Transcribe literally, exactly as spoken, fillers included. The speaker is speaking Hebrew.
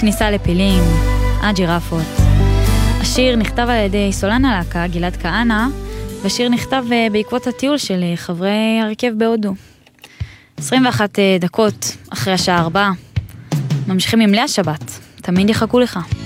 כניסה לפילים, הג'ירפות. השיר נכתב על ידי סולן הלהקה, גלעד כהנא, והשיר נכתב בעקבות הטיול של חברי הרכב בהודו. עשרים ואחת דקות אחרי השעה ארבע, ממשיכים עם לאה שבת, תמיד יחכו לך.